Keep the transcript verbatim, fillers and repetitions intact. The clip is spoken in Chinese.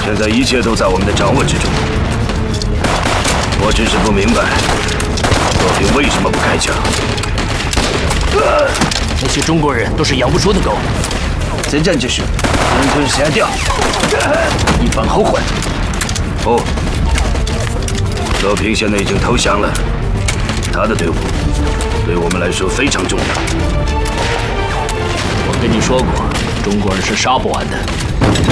现在一切都在我们的掌握之中。我只是不明白，罗平为什么不开枪？ 那些中国人都是养不出的狗， 贼战之术，人吞侠掉，一番后患。 不，罗平现在已经投降了，他的队伍对我们来说非常重要。 我跟你说过，中国人是杀不完的。